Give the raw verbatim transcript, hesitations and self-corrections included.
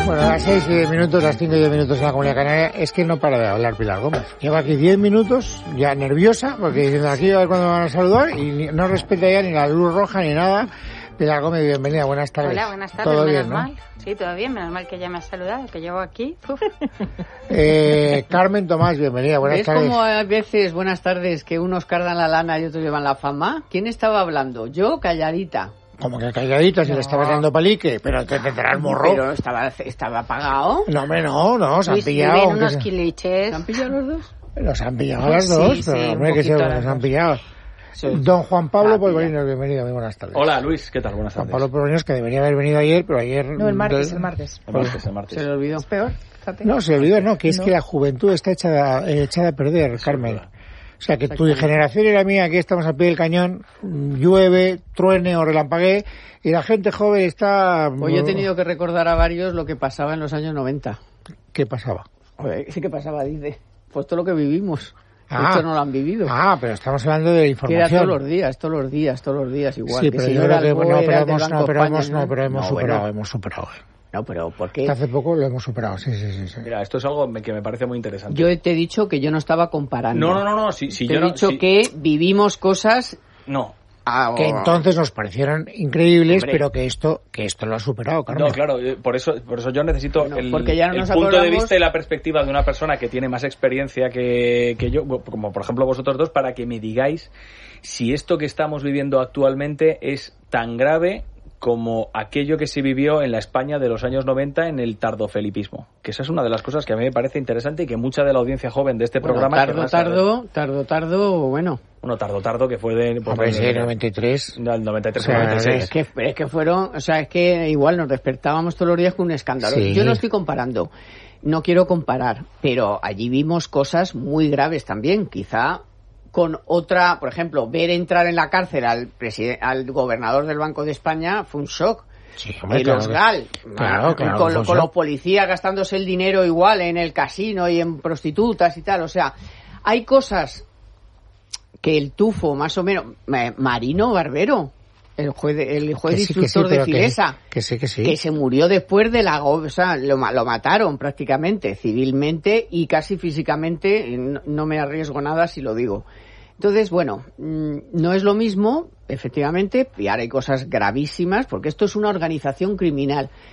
Bueno, a las seis y diez minutos, las cinco y diez minutos en la Comunidad Canaria, es que no para de hablar Pilar Gómez. Lleva aquí diez minutos, ya nerviosa, porque diciendo aquí a ver cuándo me van a saludar, y no respeta ya ni la luz roja ni nada. Pilar Gómez, bienvenida, buenas tardes. Hola, buenas tardes, ¿Todo menos bien, mal. ¿no? Sí, todo bien, menos mal que ya me has saludado, que llevo aquí. Eh, Carmen Tomás, bienvenida, buenas ¿Ves tardes. ¿Ves como a veces, buenas tardes, que unos cargan la lana y otros llevan la fama? ¿Quién estaba hablando? Yo, calladita. Como que calladita, si no. le estabas dando palique, pero te tendrás morro. Pero estaba, estaba apagado. No, hombre, no, no, se han Luis, pillado. ven unos se... quiliches. ¿Se han pillado los dos? Los han pillado a las dos, Sí, pero sí, hombre, un que se poquito los las han dos. pillado. Sí. Don Juan Pablo Ah, Polvorinos, bienvenido, muy buenas tardes. Hola Luis, ¿qué tal? Buenas Juan tardes. Pablo Polvorinos, que debería haber venido ayer, pero ayer... No, el martes, el martes. El martes, el martes. Se le olvidó. Es peor, fíjate. No, se olvidó, no, que es No. que la juventud está echada, eh, echada a perder, Sí, Carmen. verdad. O sea, que tu generación y la mía, aquí estamos al pie del cañón, llueve, truene o relampaguee, y la gente joven está... Hoy he tenido que recordar a varios lo que pasaba en los años noventa. ¿Qué pasaba? Joder, sí que pasaba, dice. Pues todo lo que vivimos. Ah. Esto no lo han vivido. Ah, pero estamos hablando de Que era información. todos los días, todos los días, todos los días igual. Sí, que pero si yo no creo era que... el No, B O E, pero era el del hemos, no, Banco pero hemos, España, no, pero hemos No, superado, bueno. hemos superado. No, pero ¿por qué? Hace poco lo hemos superado, sí, sí, sí. sí. Mira, esto es algo que me parece muy interesante. Yo te he dicho que yo no estaba comparando. No, no, no, no, si, si te yo he no... dicho si- que vivimos cosas No, ah, Que entonces nos parecieron increíbles, Hombre. pero que esto que esto lo ha superado, Carmen. no, claro, eh, por eso, por eso yo necesito Bueno, el, porque ya no el nos punto de acordamos- vista y la perspectiva de una persona que tiene más experiencia que, que yo, como por ejemplo vosotros dos, para que me digáis si esto que estamos viviendo actualmente es tan grave como aquello que se vivió en la España de los años noventa en el tardofelipismo. Que esa es una de las cosas que a mí me parece interesante y que mucha de la audiencia joven de este bueno, programa... tardo, querrá saber. tardo, tardo, tardo, bueno. Bueno, tardo, tardo, que fue de... pues, Hombre, sí, de- noventa y tres. del noventa y tres O sea, al noventa y seis. Es que, es que fueron, o sea, es que igual nos despertábamos todos los días con un escándalo. Sí. Yo no estoy comparando, no quiero comparar, pero allí vimos cosas muy graves también, quizá con otra, por ejemplo, ver entrar en la cárcel al preside- al gobernador del Banco de España fue un shock. Sí, hombre, Y los claro. GAL, Claro, y claro, con, fue un con shock. los policías gastándose el dinero igual en el casino y en prostitutas y tal, o sea, hay cosas que el tufo, más o menos, eh, Marino Barbero, el juez, de- el juez Que sí, que sí, instructor de pero que- Filesa, Que sí, que sí. que se murió después de la... go- O sea, lo, ma- lo mataron prácticamente, civilmente y casi físicamente, no, no me arriesgo nada si lo digo. Entonces, bueno, mm, no es lo mismo, efectivamente, y ahora hay cosas gravísimas, porque esto es una organización criminal.